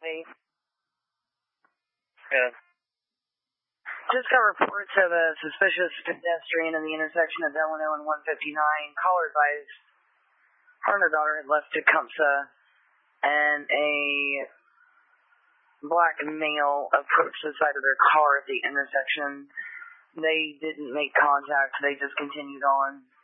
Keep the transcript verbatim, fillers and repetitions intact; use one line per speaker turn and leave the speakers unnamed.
Hey.
Good.
Just got reports of a suspicious pedestrian in the intersection of Delano and one fifty-nine. Caller advised her and her daughter had left Tecumseh, and a black male approached the side of their car at the intersection. They didn't make contact. They just continued on.